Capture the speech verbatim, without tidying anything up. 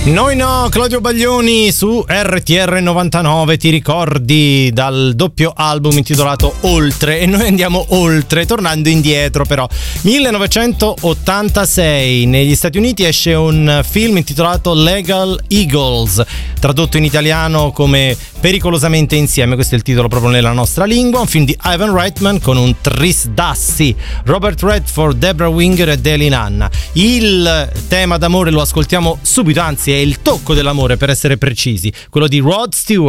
Noi no, Claudio Baglioni su R T R novantanove, ti ricordi, dal doppio album intitolato Oltre, e noi andiamo oltre, tornando indietro però. millenovecentottantasei, negli Stati Uniti esce un film intitolato Legal Eagles, tradotto in italiano come Pericolosamente insieme, questo è il titolo proprio nella nostra lingua, un film di Ivan Reitman con un Tris Dassi, Robert Redford, Deborah Winger e Dale Hanna. Il tema d'amore lo ascoltiamo subito, anzi è il tocco dell'amore per essere precisi, quello di Rod Stewart.